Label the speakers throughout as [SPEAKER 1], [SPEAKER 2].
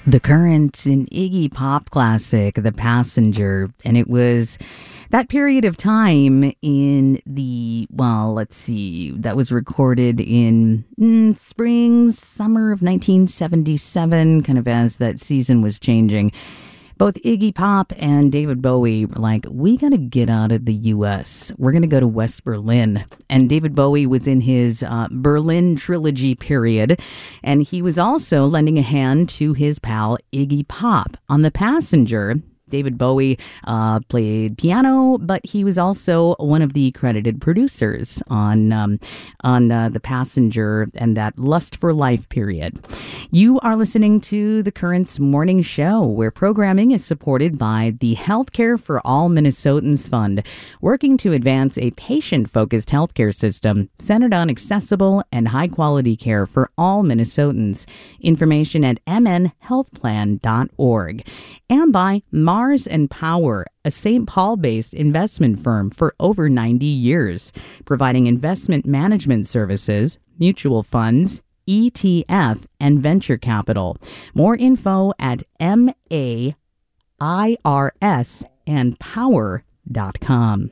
[SPEAKER 1] The Current, an Iggy Pop classic, The Passenger, and it was that period of time in that was recorded in summer of 1977, kind of as that season was changing. Both Iggy Pop and David Bowie were like, we got to get out of the U.S. We're going to go to West Berlin. And David Bowie was in his Berlin trilogy period. And he was also lending a hand to his pal Iggy Pop on The Passenger. David Bowie played piano, but he was also one of the credited producers on The Passenger and that Lust for Life period. You are listening to The Current's morning show, where programming is supported by the Healthcare for All Minnesotans Fund, working to advance a patient-focused healthcare system centered on accessible and high-quality care for all Minnesotans. Information at mnhealthplan.org. And by Mars and Power, a St. Paul-based investment firm for over 90 years, providing investment management services, mutual funds, ETF, and venture capital. More info at MAIRSandpower.com.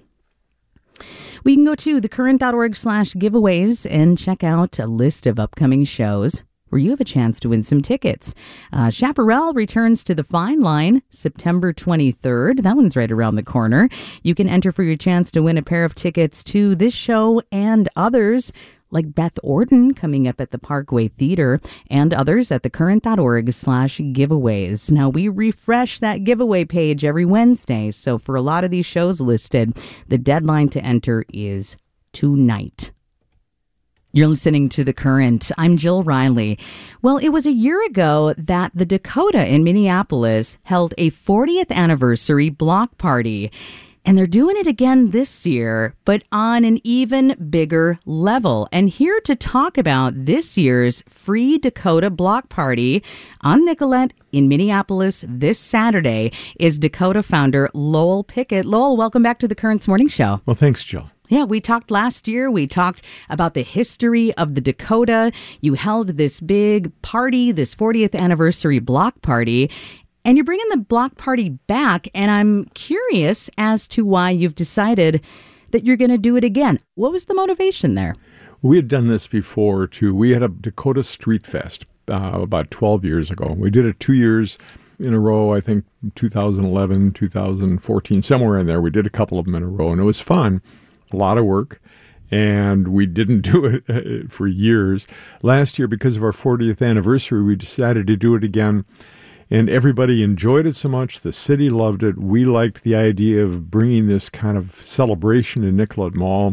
[SPEAKER 1] We can go to thecurrent.org/giveaways and check out a list of upcoming shows where you have a chance to win some tickets. Chaparral returns to the Fine Line September 23rd. That one's right around the corner. You can enter for your chance to win a pair of tickets to this show and others, like Beth Orton coming up at the Parkway Theater, and others at thecurrent.org/giveaways. Now, we refresh that giveaway page every Wednesday, so for a lot of these shows listed, the deadline to enter is tonight. You're listening to The Current. I'm Jill Riley. Well, it was a year ago that the Dakota in Minneapolis held a 40th anniversary block party. And they're doing it again this year, but on an even bigger level. And here to talk about this year's Free Dakota Block Party on Nicollet in Minneapolis this Saturday is Dakota founder Lowell Pickett. Lowell, welcome back to The Current's Morning Show.
[SPEAKER 2] Well, thanks, Jill.
[SPEAKER 1] Yeah, we talked last year. We talked about the history of the Dakota. You held this big party, this 40th anniversary block party, and you're bringing the block party back. And I'm curious as to why you've decided that you're going to do it again. What was the motivation there?
[SPEAKER 2] We had done this before, too. We had a Dakota Street Fest about 12 years ago. We did it 2 years in a row, I think 2011, 2014, somewhere in there. We did a couple of them in a row, and it was fun. A lot of work, and we didn't do it for years. Last year, because of our 40th anniversary, we decided to do it again, and everybody enjoyed it so much. The city loved it. We liked the idea of bringing this kind of celebration in Nicollet Mall,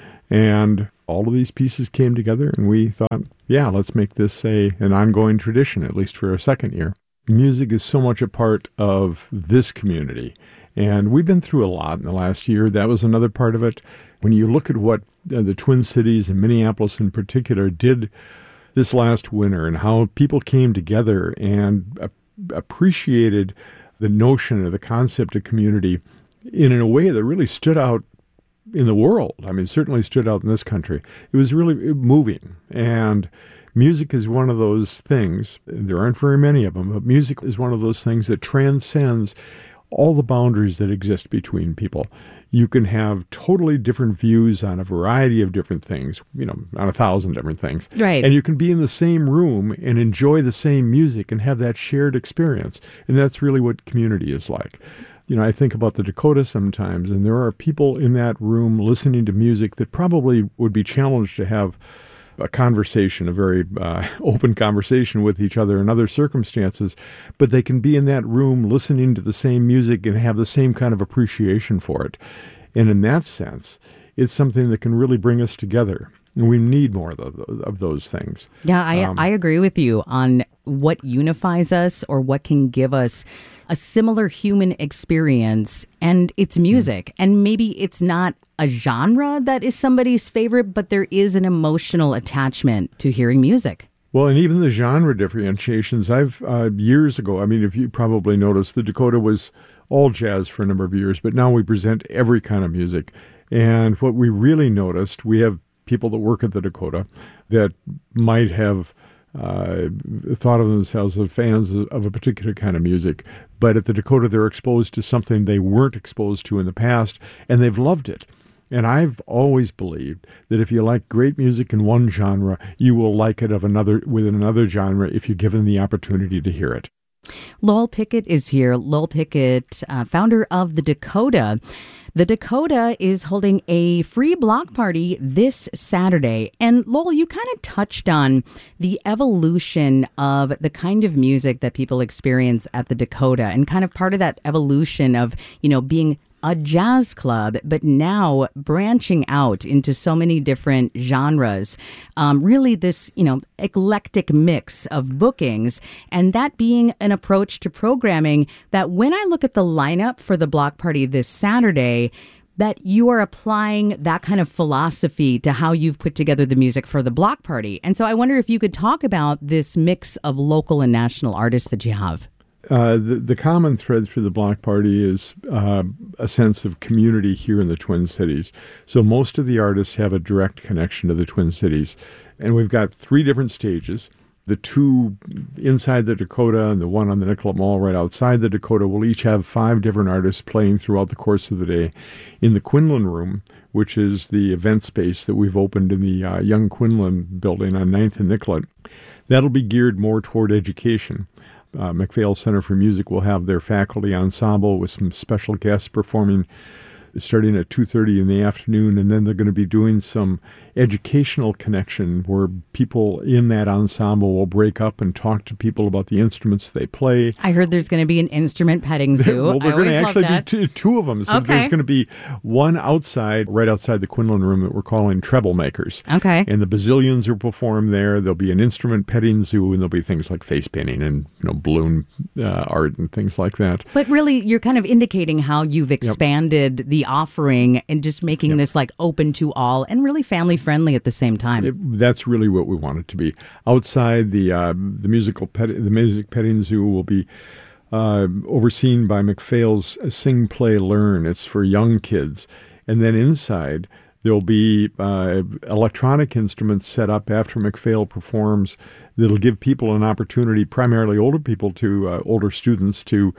[SPEAKER 2] and all of these pieces came together, and we thought, yeah, let's make this an ongoing tradition, at least for a second year. Music is so much a part of this community. And we've been through a lot in the last year. That was another part of it. When you look at what the Twin Cities and Minneapolis in particular did this last winter and how people came together and appreciated the notion or the concept of community in a way that really stood out in the world. I mean, certainly stood out in this country. It was really moving. And music is one of those things. There aren't very many of them, but music is one of those things that transcends all the boundaries that exist between people. You can have totally different views on a variety of different things, on 1,000 different things.
[SPEAKER 1] Right.
[SPEAKER 2] And you can be in the same room and enjoy the same music and have that shared experience. And that's really what community is like. I think about the Dakota sometimes, and there are people in that room listening to music that probably would be challenged to have a conversation, a very open conversation with each other in other circumstances, but they can be in that room listening to the same music and have the same kind of appreciation for it. And in that sense, it's something that can really bring us together. And we need more of those things.
[SPEAKER 1] Yeah, I agree with you on what unifies us or what can give us a similar human experience, and it's music. And maybe it's not a genre that is somebody's favorite, but there is an emotional attachment to hearing music.
[SPEAKER 2] Well, and even the genre differentiations, years ago, if you probably noticed, the Dakota was all jazz for a number of years, but now we present every kind of music. And what we really noticed, we have people that work at the Dakota that might have thought of themselves as fans of a particular kind of music. But at the Dakota, they're exposed to something they weren't exposed to in the past, and they've loved it. And I've always believed that if you like great music in one genre, you will like it within another genre if you're given the opportunity to hear it.
[SPEAKER 1] Lowell Pickett is here. Lowell Pickett, founder of the Dakota. The Dakota is holding a free block party this Saturday. And Lowell, you kind of touched on the evolution of the kind of music that people experience at the Dakota, and kind of part of that evolution of, being a jazz club, but now branching out into so many different genres. Really this, eclectic mix of bookings, and that being an approach to programming that when I look at the lineup for the block party this Saturday, that you are applying that kind of philosophy to how you've put together the music for the block party. And so I wonder if you could talk about this mix of local and national artists that you have.
[SPEAKER 2] The common thread through the block party is a sense of community here in the Twin Cities. So most of the artists have a direct connection to the Twin Cities. And we've got 3 different stages. The 2 inside the Dakota and the one on the Nicollet Mall right outside the Dakota will each have 5 different artists playing throughout the course of the day. In the Quinlan Room, which is the event space that we've opened in the Young Quinlan building on 9th and Nicollet, that'll be geared more toward education. MacPhail Center for Music will have their faculty ensemble with some special guests performing starting at 2:30 in the afternoon, and then they're going to be doing some educational connection where people in that ensemble will break up and talk to people about the instruments they play.
[SPEAKER 1] I heard there's going to be an instrument petting zoo.
[SPEAKER 2] Well, they're going to actually be 2 of them. So
[SPEAKER 1] okay.
[SPEAKER 2] There's going to be one right outside the Quinlan Room that we're calling Treble Makers.
[SPEAKER 1] Okay.
[SPEAKER 2] And the Bazillions will perform there. There'll be an instrument petting zoo, and there'll be things like face painting and balloon art and things like that.
[SPEAKER 1] But really, you're kind of indicating how you've expanded the offering and just making this like open to all and really family friendly at the same time.
[SPEAKER 2] That's really what we want it to be. Outside, the music petting zoo will be overseen by MacPhail's Sing, Play, Learn. It's for young kids. And then inside, there'll be electronic instruments set up after MacPhail performs that'll give people an opportunity, primarily older people, older students, to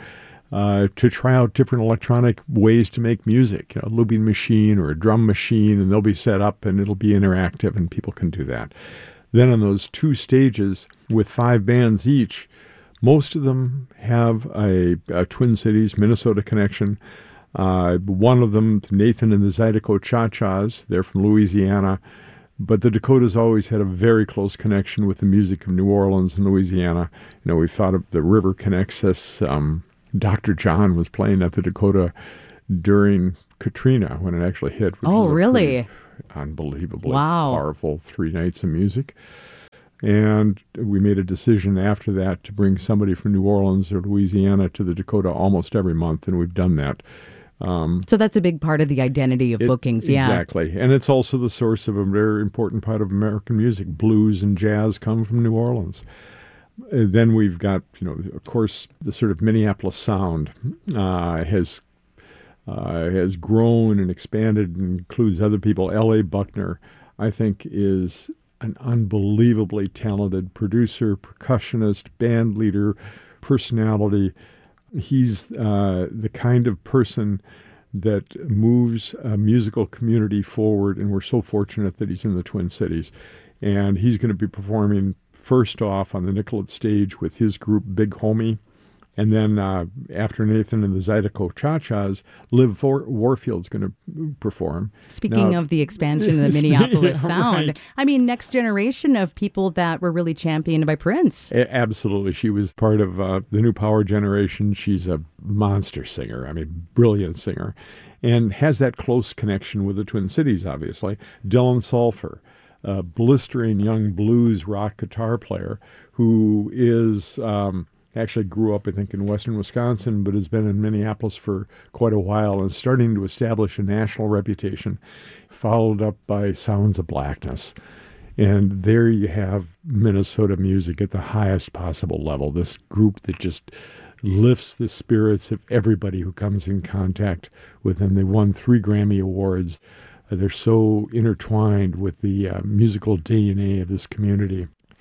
[SPEAKER 2] try out different electronic ways to make music, a looping machine or a drum machine, and they'll be set up and it'll be interactive and people can do that. Then on those 2 stages with 5 bands each, most of them have a Twin Cities, Minnesota connection. One of them, Nathan and the Zydeco Cha-Chas, they're from Louisiana. But the Dakotas always had a very close connection with the music of New Orleans and Louisiana. We've thought of the river connects us. Dr. John was playing at the Dakota during Katrina when it actually hit. Which
[SPEAKER 1] was really?
[SPEAKER 2] Unbelievably powerful 3 nights of music. And we made a decision after that to bring somebody from New Orleans or Louisiana to the Dakota almost every month, and we've done that.
[SPEAKER 1] So that's a big part of the identity of bookings, yeah.
[SPEAKER 2] Exactly. And it's also the source of a very important part of American music. Blues and jazz come from New Orleans. Then we've got, of course, the sort of Minneapolis sound has grown and expanded and includes other people. L.A. Buckner, I think, is an unbelievably talented producer, percussionist, band leader, personality. He's the kind of person that moves a musical community forward, and we're so fortunate that he's in the Twin Cities. And he's going to be performing first off on the Nicollet stage with his group Big Homie. And then after Nathan and the Zydeco Cha-Chas, Liv Warfield's going to perform.
[SPEAKER 1] Speaking of the expansion of the Minneapolis sound,
[SPEAKER 2] right.
[SPEAKER 1] I mean, next generation of people that were really championed by Prince.
[SPEAKER 2] Absolutely. She was part of the New Power generation. She's a monster singer, brilliant singer, and has that close connection with the Twin Cities, obviously. Dylan Sulphur, a blistering young blues rock guitar player who is... actually grew up, I think, in western Wisconsin, but has been in Minneapolis for quite a while and starting to establish a national reputation, followed up by Sounds of Blackness. And there you have Minnesota music at the highest possible level, this group that just lifts the spirits of everybody who comes in contact with them. They won 3 Grammy Awards. They're so intertwined with the musical DNA of this community.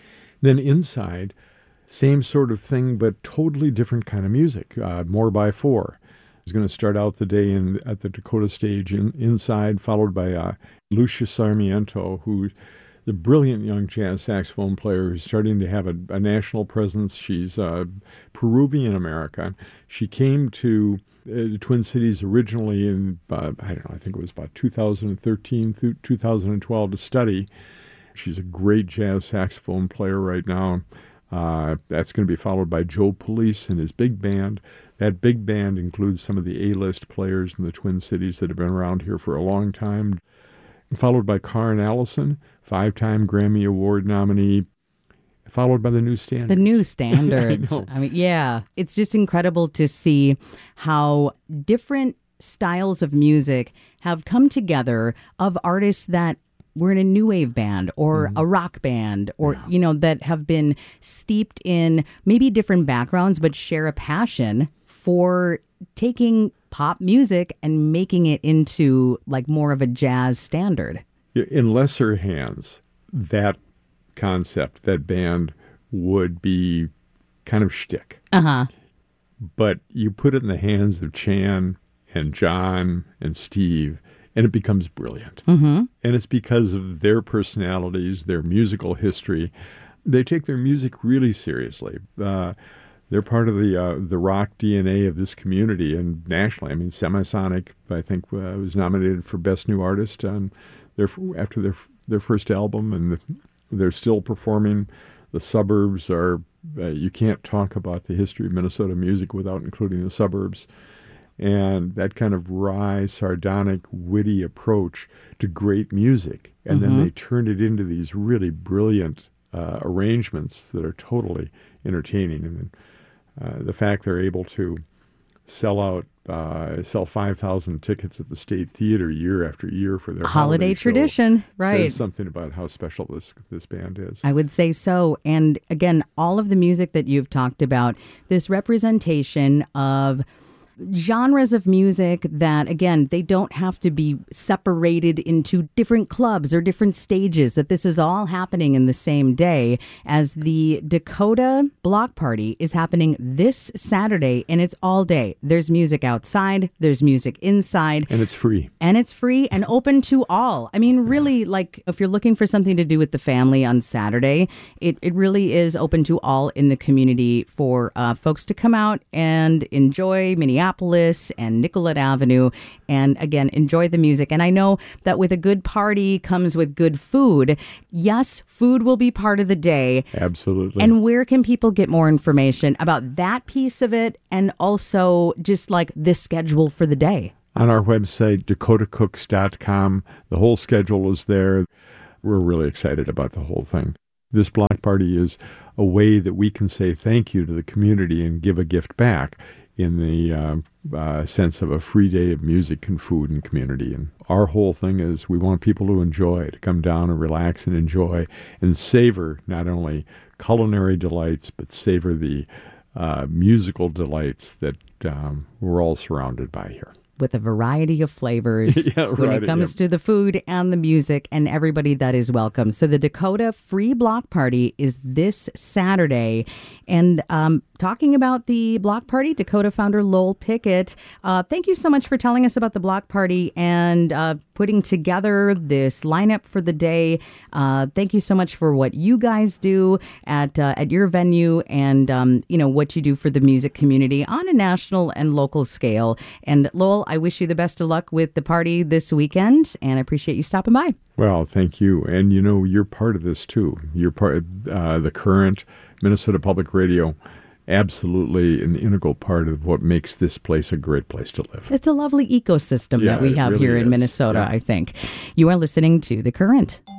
[SPEAKER 2] Then inside, same sort of thing, but totally different kind of music, more by four. He's going to start out the day at the Dakota stage inside, followed by Lucia Sarmiento, who the brilliant young jazz saxophone player who's starting to have a national presence. She's Peruvian American. She came to the Twin Cities originally in, I don't know, I think it was about 2013 through 2012 to study. She's a great jazz saxophone player right now. That's going to be followed by Joe Police and his big band. That big band includes some of the A-list players in the Twin Cities that have been around here for a long time. Followed by Karen Allison, 5-time Grammy Award nominee, followed by the New Standards.
[SPEAKER 1] The New Standards.
[SPEAKER 2] I
[SPEAKER 1] mean, yeah, it's just incredible to see how different styles of music have come together of artists that were in a new wave band or a rock band or, that have been steeped in maybe different backgrounds but share a passion for taking pop music and making it into like more of a jazz standard.
[SPEAKER 2] In lesser hands, that concept, that band would be kind of shtick. But you put it in the hands of Chan and John and Steve, and it becomes brilliant. And it's because of their personalities, their musical history. They take their music really seriously. They're part of the rock DNA of this community and nationally. I mean, Semisonic, I think, was nominated for Best New Artist after their first album, and they're still performing. The Suburbs are, you can't talk about the history of Minnesota music without including the Suburbs. And that kind of wry, sardonic, witty approach to great music. And then they turn it into these really brilliant arrangements that are totally entertaining. And the fact they're able to sell 5,000 tickets at the State Theater year after year for their holiday
[SPEAKER 1] tradition,
[SPEAKER 2] show
[SPEAKER 1] right?
[SPEAKER 2] Says something about how special this band is.
[SPEAKER 1] I would say so. And again, all of the music that you've talked about, this representation of genres of music that, again, they don't have to be separated into different clubs or different stages, that this is all happening in the same day, as the Dakota Block Party is happening this Saturday, and it's all day. There's music outside, there's music inside.
[SPEAKER 2] And it's free.
[SPEAKER 1] And it's free and open to all. I mean, really, like, if you're looking for something to do with the family on Saturday, it really is open to all in the community for folks to come out and enjoy Minneapolis and Nicollet Avenue, and again, enjoy the music. And I know that with a good party comes with good food. Yes, food will be part of the day.
[SPEAKER 2] Absolutely.
[SPEAKER 1] And where can people get more information about that piece of it, and also just like the schedule for the day?
[SPEAKER 2] On our website, dakotacooks.com, the whole schedule is there. We're really excited about the whole thing. This block party is a way that we can say thank you to the community and give a gift back in the sense of a free day of music and food and community. And our whole thing is we want people to enjoy, to come down and relax and enjoy and savor not only culinary delights, but savor the musical delights that we're all surrounded by here.
[SPEAKER 1] With a variety of flavors when it comes to the food and the music, and everybody that is welcome. So the Dakota Free Block Party is this Saturday. And talking about the block party, Dakota founder Lowell Pickett, thank you so much for telling us about the block party and putting together this lineup for the day. Thank you so much for what you guys do at your venue, and what you do for the music community on a national and local scale. And Lowell, I wish you the best of luck with the party this weekend, and I appreciate you stopping by.
[SPEAKER 2] Well, thank you. And you're part of this too. You're part of the Current, Minnesota Public Radio. Absolutely an integral part of what makes this place a great place to live.
[SPEAKER 1] It's a lovely ecosystem that we have really here in Minnesota, I think. You are listening to The Current.